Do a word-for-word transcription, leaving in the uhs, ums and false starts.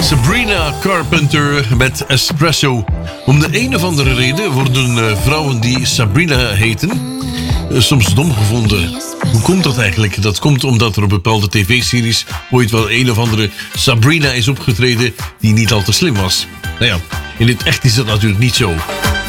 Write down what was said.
Sabrina Carpenter met Espresso. Om de een of andere reden worden uh, vrouwen die Sabrina heten uh, soms dom gevonden. Hoe komt dat eigenlijk? Dat komt omdat er op bepaalde tv-series ooit wel een of andere Sabrina is opgetreden die niet al te slim was. Nou ja, in het echt is dat natuurlijk niet zo.